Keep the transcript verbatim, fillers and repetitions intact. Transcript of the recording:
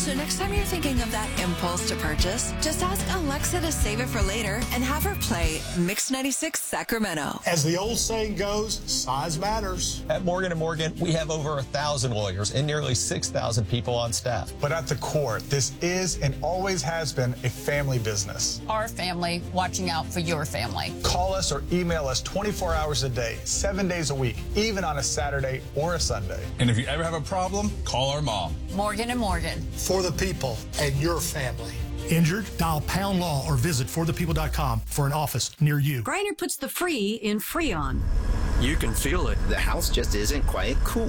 So next time you're thinking of that impulse to purchase, just ask Alexa to save it for later and have her play Mix ninety-six Sacramento. As the old saying goes, size matters. At Morgan and Morgan, we have over a thousand lawyers and nearly six thousand people on staff. But at the core, this is and always has been a family business. Our family watching out for your family. Call us or email us twenty-four hours a day, seven days a week, even on a Saturday or a Sunday. And if you ever have a problem, call our mom. Morgan and Morgan. For the people and your family. Injured? Dial pound law or visit for the people dot com for an office near you. Griner puts the free in Freon. You can feel it. The house just isn't quite cool.